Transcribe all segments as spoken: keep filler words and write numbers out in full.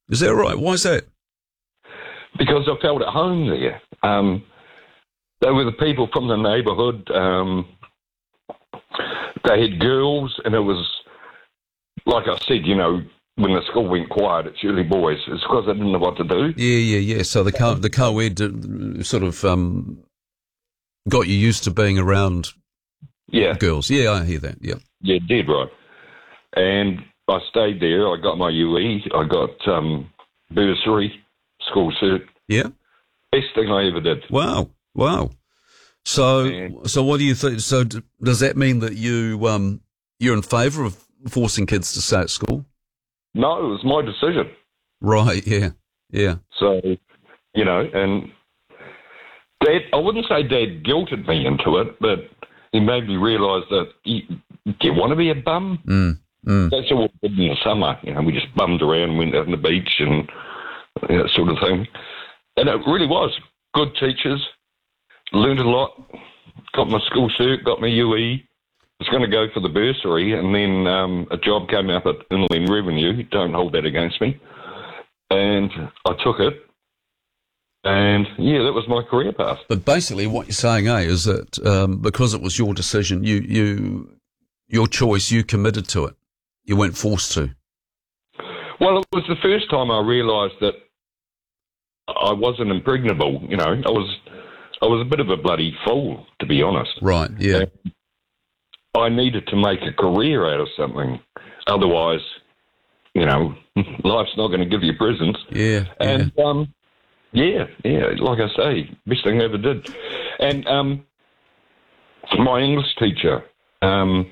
Is that right? Why is that? Because I felt at home there. Um, they were the people from the neighbourhood. Um, they had girls, and it was, like I said, you know, when the school went quiet, it's usually boys. It's because they didn't know what to do. Yeah, yeah, yeah. So the co- the co-ed uh, sort of um, got you used to being around Yeah. girls. Yeah, I hear that, yeah. Yeah, dead right. And I stayed there. I got my U E. I got um, bursary, school cert. Yeah? Best thing I ever did. Wow, wow. So, And- so what do you think? So, d- does that mean that you um, you're in favour of forcing kids to stay at school? No, it was my decision. Right. Yeah. Yeah. So, you know, and Dad, I wouldn't say Dad guilted me into it, but he made me realise that you, do you want to be a bum? Mm. Mm. That's all we did in the summer. You know, we just bummed around, went out on the beach and that sort of thing. And it really was good teachers. Learned a lot. Got my school cert. Got my U E. Was going to go for the bursary, and then um, a job came up at Inland Revenue. Don't hold that against me. And I took it. And, yeah, that was my career path. But basically, what you're saying, eh, is that um, because it was your decision, you you your choice, you committed to it. You weren't forced to. Well, it was the first time I realised that I wasn't impregnable. You know, I was I was a bit of a bloody fool, to be honest. Right. Yeah. And I needed to make a career out of something. Otherwise, you know, life's not going to give you presents. Yeah. And, yeah. um, yeah, yeah, like I say, best thing I ever did. And um, my English teacher, because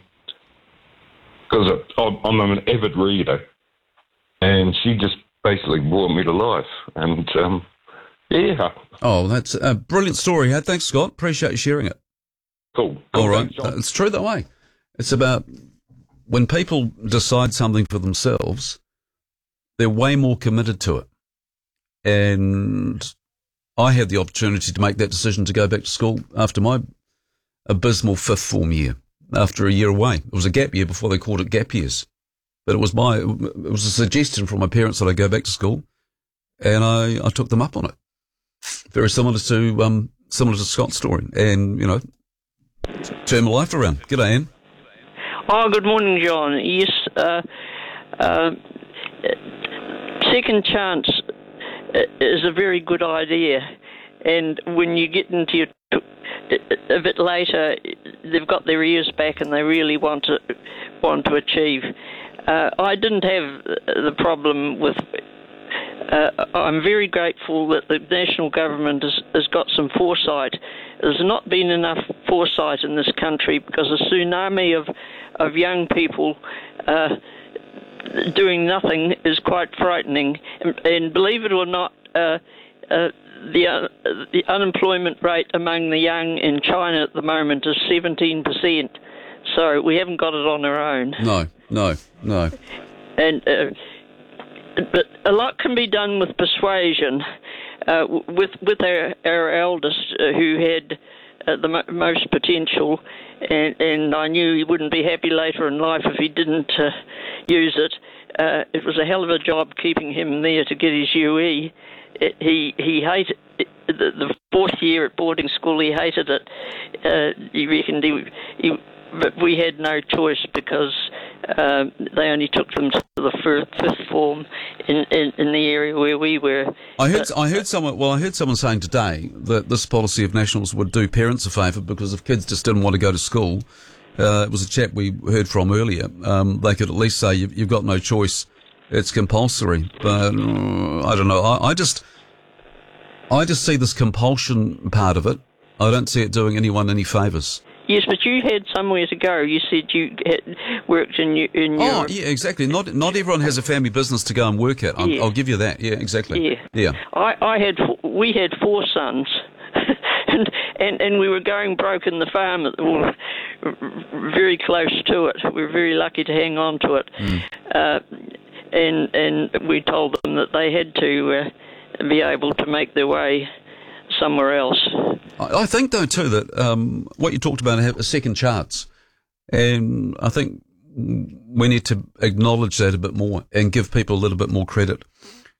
um, I'm an avid reader, and she just basically brought me to life. And, um, yeah. Oh, that's a brilliant story. Hey, thanks, Scott. Appreciate you sharing it. Cool. All right. Thanks, John. It's true that way. It's about when people decide something for themselves, they're way more committed to it. And I had the opportunity to make that decision to go back to school after my abysmal fifth form year, after a year away. It was a gap year before they called it gap years. But it was my, it was a suggestion from my parents that I go back to school, and I, I took them up on it. Very similar to, um, similar to Scott's story. And, you know, turn my life around. G'day, Anne. Oh, good morning, John. Yes, uh, uh, second chance is a very good idea, and when you get into your a bit later, they've got their ears back and they really want to want to achieve. Uh, I didn't have the problem with. Uh, I'm very grateful that the national government has, has got some foresight. There's not been enough foresight in this country because a tsunami of of young people uh, doing nothing is quite frightening. And, and believe it or not, uh, uh, the uh, the unemployment rate among the young in China at the moment is seventeen percent. So we haven't got it on our own. No, no, no. And uh, but a lot can be done with persuasion. Uh, with with our, our eldest, uh, who had uh, the mo- most potential, and, and I knew he wouldn't be happy later in life if he didn't uh, use it. Uh, it was a hell of a job keeping him there to get his U E. It, he he hated it, the, the fourth year at boarding school. He hated it. Uh, he reckoned he, he but we had no choice because uh, they only took them to the first, fifth form in, in, in the area where we were. I heard But, I heard someone well I heard someone saying today that this policy of Nationals would do parents a favour because if kids just didn't want to go to school, uh, it was a chap we heard from earlier. Um, they could at least say you've, you've got no choice; it's compulsory. But uh, I don't know. I, I just I just see this compulsion part of it. I don't see it doing anyone any favours. Yes, but you had somewhere to go. You said you had worked in your... In your Oh, yeah, exactly. Not not everyone has a family business to go and work at. I'll, Yeah. I'll give you that. Yeah, exactly. Yeah. Yeah. I, I had... We had four sons, and, and and we were going broke in the farm, well, very close to it. We were very lucky to hang on to it. Mm. Uh, and, and we told them that they had to uh, be able to make their way somewhere else. I I think, though, too, that um, what you talked about, a second chance, and I think we need to acknowledge that a bit more and give people a little bit more credit.